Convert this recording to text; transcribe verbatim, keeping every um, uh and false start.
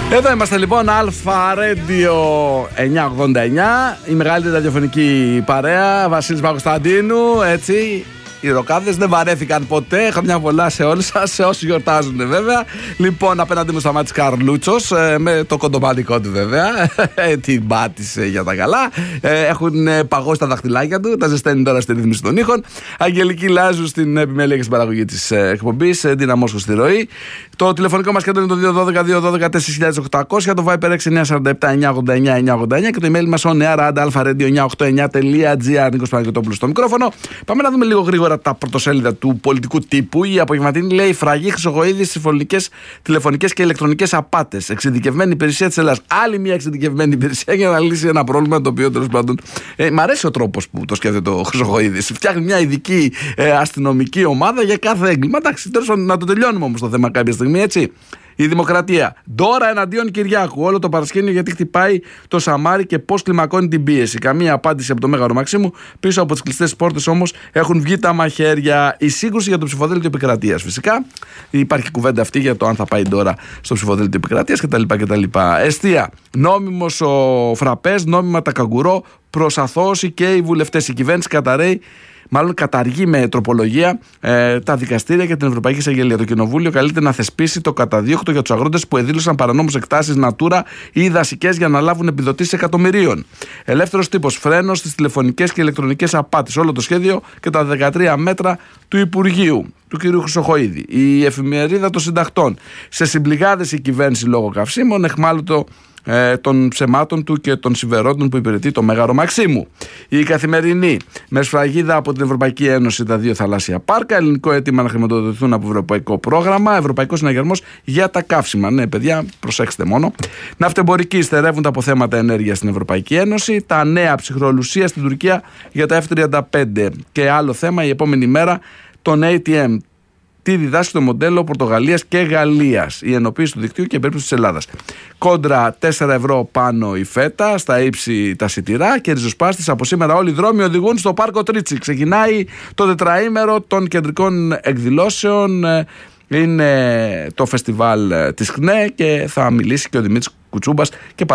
Εδώ είμαστε λοιπόν, Αλφα Radio εννιακόσια ογδόντα εννιά, η μεγαλύτερη ραδιοφωνική παρέα, Βασίλης Παπακοσταντίνου, έτσι. Οι ροκάδες δεν βαρέθηκαν ποτέ. Χρόνια πολλά σε όλους σας, σε όσους γιορτάζουν βέβαια. Λοιπόν, απέναντι μου Σταμάτης Καρλούτσος, με το κοντομάνικο του βέβαια. Την πάτησε για τα καλά. Έχουν παγώσει τα δαχτυλάκια του, τα ζεσταίνει τώρα στη ρύθμιση των ήχων. Αγγελική Λάζου στην επιμέλεια και στην παραγωγή της εκπομπής. Ντίνα Μόσχο στη ροή. Το τηλεφωνικό μας κέντρο είναι το δύο ένα δύο δύο ένα δύο τέσσερα χιλιάδες οκτακόσια. Το Viper έξι εννιά τέσσερα επτά εννιά ογδόντα εννιά εννιά ογδόντα εννιά. Και το email μας on air at alfaradio εννιακόσια ογδόντα εννιά τελεία gr. Νίκος Παναγιωτόπουλος στο μικρόφωνο. Πάμε να δούμε λίγο γρήγορα τα πρωτοσέλιδα του πολιτικού τύπου. Η απογευματινή λέει: Φραγή Χρυσοχοΐδη στις τηλεφωνικές και ηλεκτρονικές απάτες. Εξειδικευμένη υπηρεσία της Ελλάδας. Άλλη μια εξειδικευμένη υπηρεσία για να λύσει ένα πρόβλημα το οποίο τέλος πάντων. Ε, μ' αρέσει ο τρόπος που το σκέφτεται ο Χρυσοχοΐδης. Φτιάχνει μια ειδική ε, αστυνομική ομάδα για κάθε έγκλημα. Εντάξει, τέλος πάντων να το τελειώνουμε όμως το θέμα κάποια στιγμή, έτσι. Η Δημοκρατία. Ντόρα εναντίον Κυριάκου. Όλο το παρασκήνιο γιατί χτυπάει το Σαμάρι και πώς κλιμακώνει την πίεση. Καμία απάντηση από το Μέγαρο Μαξίμου. Πίσω από τις κλειστές πόρτες όμως έχουν βγει τα μαχαίρια. Η σύγκρουση για το ψηφοδέλτιο επικρατείας. Φυσικά υπάρχει κουβέντα αυτή για το αν θα πάει Ντόρα στο ψηφοδέλτιο επικρατείας κτλ. κτλ. Εστία. Νόμιμος ο Φραπές, νόμιμα τα καγκουρό. Προς αθώωση και οι βουλευτές. Η κυβέρνηση καταραίει. Μάλλον καταργεί με τροπολογία ε, τα δικαστήρια και την Ευρωπαϊκή Εισαγγελία. Το Κοινοβούλιο καλείται να θεσπίσει το καταδίωκτο για τους αγρότες που εδήλωσαν παρανόμως εκτάσεις Natura ή δασικές για να λάβουν επιδοτήσεις εκατομμυρίων. Ελεύθερος τύπος, φρένος στις τηλεφωνικές και ηλεκτρονικές απάτες. Όλο το σχέδιο και τα δεκατρία μέτρα του Υπουργείου, του κ. Χρυσοχοΐδη. Η εφημερίδα των συντακτών. Σε συμπληγάδες η κυβέρνηση λόγω καυσίμων, εχμάλωτο Ε, των ψεμάτων του και των συμφερόντων που υπηρετεί το Μέγαρο Μαξίμου. Η Καθημερινή. Με σφραγίδα από την Ευρωπαϊκή Ένωση τα δύο θαλάσσια πάρκα. Ελληνικό αίτημα να χρηματοδοτηθούν από ευρωπαϊκό πρόγραμμα. Ευρωπαϊκό συναγερμός για τα καύσιμα. Ναι, παιδιά, προσέξτε μόνο. Ναυτεμπορικοί στερεύουν τα αποθέματα ενέργειας στην Ευρωπαϊκή Ένωση. Τα νέα ψυχρολουσία στην Τουρκία για τα εφ τριάντα πέντε. Και άλλο θέμα, η επόμενη μέρα, τον έι τι εμ. Τι διδάσκει το μοντέλο Πορτογαλίας και Γαλλίας, η ενοποίηση του δικτύου και η περίπτωση της Ελλάδας. Κόντρα τέσσερα ευρώ πάνω η φέτα, στα ύψη τα σιτηρά και ριζοσπάστης. Από σήμερα όλοι οι δρόμοι οδηγούν στο Πάρκο Τρίτσι. Ξεκινάει το τετραήμερο των κεντρικών εκδηλώσεων. Είναι το φεστιβάλ της ΧΝΕ και θα μιλήσει και ο Δημήτρης Κουτσούμπας και